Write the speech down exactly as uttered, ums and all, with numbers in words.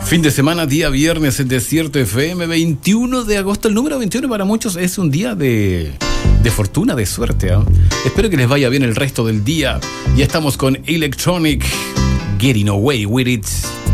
Fin de semana, día viernes en Desierto F M, veintiuno de agosto. El número veintiuno para muchos es un día de, de fortuna, de suerte, ¿eh? Espero que les vaya bien el resto del día. Ya estamos con Electronic, Getting Away With It.